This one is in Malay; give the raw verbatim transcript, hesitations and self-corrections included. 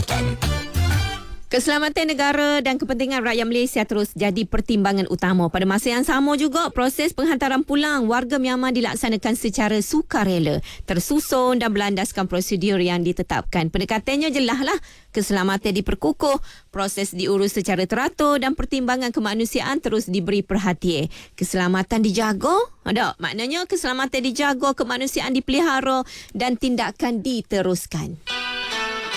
keselamatan. Keselamatan negara dan kepentingan rakyat Malaysia terus jadi pertimbangan utama. Pada masa yang sama juga, proses penghantaran pulang warga Myanmar dilaksanakan secara sukarela, tersusun dan berlandaskan prosedur yang ditetapkan. Pendekatannya jelaslah, keselamatan diperkukuh, proses diurus secara teratur dan pertimbangan kemanusiaan terus diberi perhatian. Keselamatan dijaga, ada maknanya keselamatan dijaga, kemanusiaan dipelihara dan tindakan diteruskan.